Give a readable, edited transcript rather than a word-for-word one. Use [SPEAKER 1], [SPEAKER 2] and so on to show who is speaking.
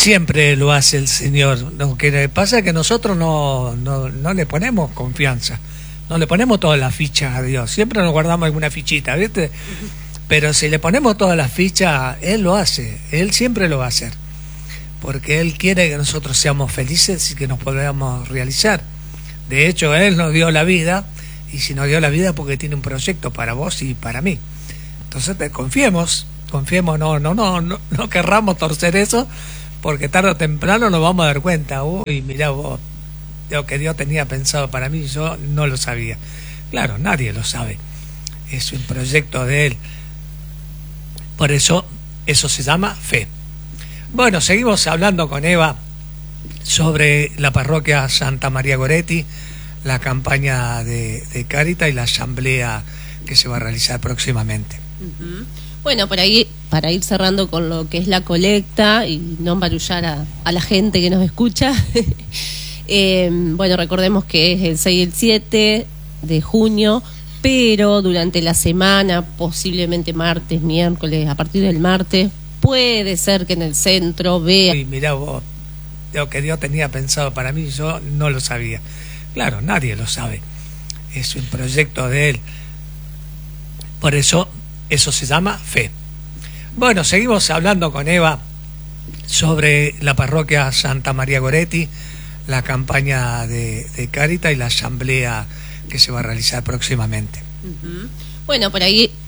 [SPEAKER 1] Siempre lo hace el Señor. Lo que pasa es que nosotros no le ponemos confianza, no le ponemos todas las fichas a Dios. Siempre nos guardamos alguna fichita, ¿viste? Pero si le ponemos todas las fichas, Él lo hace, Él siempre lo va a hacer. Porque Él quiere que nosotros seamos felices y que nos podamos realizar. De hecho, Él nos dio la vida, y si nos dio la vida porque tiene un proyecto para vos y para mí. Entonces confiemos, no querramos torcer eso, porque tarde o temprano nos vamos a dar cuenta. Uy, mirá vos, lo que Dios tenía pensado para mí, yo no lo sabía. Claro, nadie lo sabe. Es un proyecto de Él. Por eso se llama fe. Bueno, seguimos hablando con Eva sobre la parroquia Santa María Goretti, la campaña de Cáritas y la asamblea que se va a realizar próximamente.
[SPEAKER 2] Bueno, por ahí, para ir cerrando con lo que es la colecta y no embarullar a la gente que nos escucha, bueno, recordemos que es el 6 y el 7 de junio, pero durante la semana, posiblemente martes, miércoles, a partir del martes, puede ser que en el centro vea...
[SPEAKER 1] Y mirá vos, lo que Dios tenía pensado para mí, yo no lo sabía. Claro, nadie lo sabe. Es un proyecto de Él. Por eso se llama fe. Bueno, seguimos hablando con Eva sobre la parroquia Santa María Goretti, la campaña de Cáritas y la asamblea que se va a realizar próximamente.
[SPEAKER 2] Bueno, por ahí